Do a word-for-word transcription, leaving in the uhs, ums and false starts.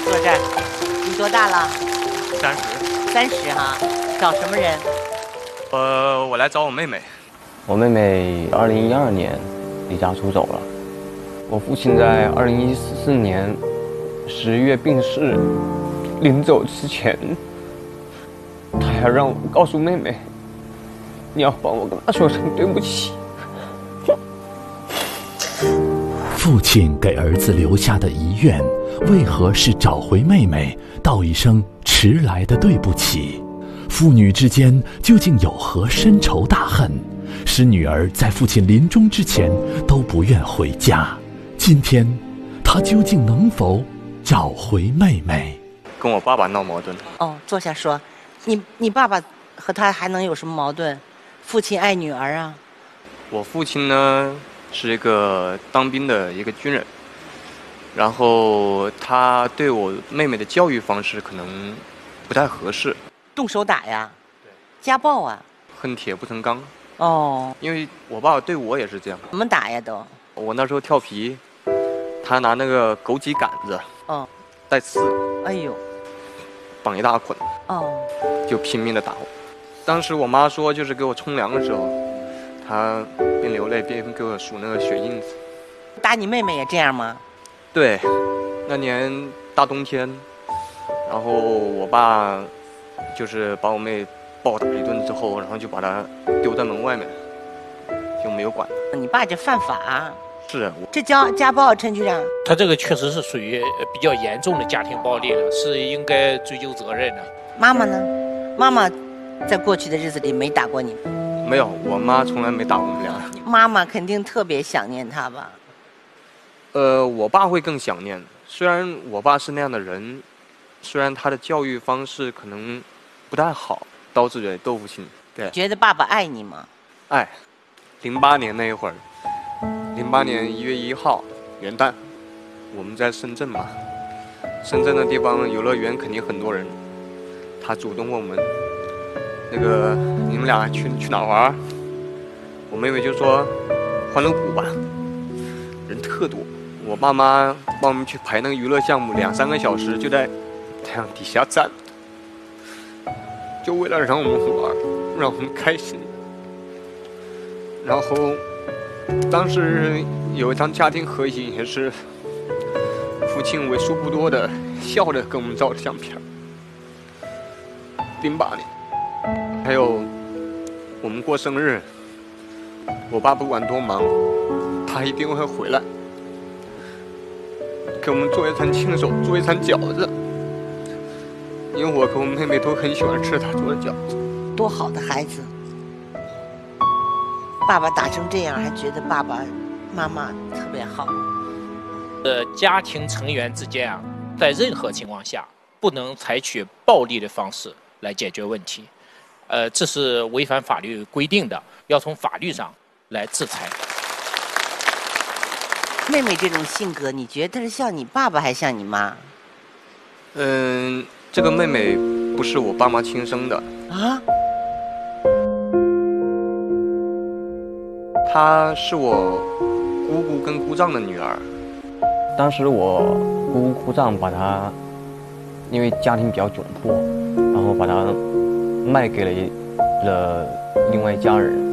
坐这儿。你多大了？ 三十。 三十哈。找什么人？ 呃，我来找我妹妹。 我妹妹二零一二年离家出走了。我父亲在二零一四年十月病逝，临走之前，他还让我告诉妹妹，你要帮我跟他说声对不起。 父亲给儿子留下的遗愿，为何是找回妹妹，道一声迟来的对不起？父女之间究竟有何深仇大恨，使女儿在父亲临终之前都不愿回家？今天，他究竟能否找回妹妹？ 跟我爸爸闹矛盾。 哦，坐下说，你你爸爸和他还能有什么矛盾？父亲爱女儿啊。 我父亲呢是一个当兵的一个军人，然后他对我妹妹的教育方式可能不太合适。 动手打呀？对。家暴啊？ 恨铁不成钢。 哦。 因为我爸爸对我也是这样。 怎么打呀都？ 我那时候调皮，他拿那个枸杞杆子， 哦， 带刺， 哎呦， 绑一大捆， 哦， 就拼命的打我。当时我妈说，就是给我冲凉的时候，她边流泪边给我数那个血印子。 打你妹妹也这样吗？ 对，那年大冬天，然后我爸就是把我妹暴打一顿之后，然后就把她丢在门外面，就没有管。 你爸这犯法。 是， 这叫家暴，陈局长。 他这个确实是属于比较严重的家庭暴力了，是应该追究责任的。 妈妈呢？妈妈在过去的日子里没打过你吗？ 没有，我妈从来没打过我们俩。 妈妈肯定特别想念他吧？ 呃，我爸会更想念。虽然我爸是那样的人，虽然他的教育方式可能不太好，刀子嘴豆腐心。对。 觉得爸爸爱你吗？ 爱。零八年那一会儿。零八年一月一号元旦，我们在深圳嘛，深圳的地方游乐园肯定很多人。他主动问我们，那个你们俩去去哪玩？我妹妹就说欢乐谷吧，人特多。我爸妈帮我们去排那个娱乐项目，两三个小时就在太阳底下站，就为了让我们玩，让我们开心。然后。当时有一张家庭合影，也是父亲为数不多的笑着跟我们照的相片。零八年，还有我们过生日，我爸不管多忙，他一定会回来，给我们做一餐亲手做一餐饺子，因为我和我妹妹都很喜欢吃他做的饺子。 多好的孩子！爸爸打成这样，还觉得爸爸妈妈特别好。 呃，家庭成员之间啊，在任何情况下不能采取暴力的方式来解决问题，呃，这是违反法律规定的，要从法律上来制裁。 妹妹这种性格，你觉得她是像你爸爸还像你妈？ 嗯，这个妹妹不是我爸妈亲生的啊。 她是我姑姑跟姑丈的女儿。 当时我姑姑姑丈把她，因为家庭比较窘迫，然后把她卖给了了另外一家人。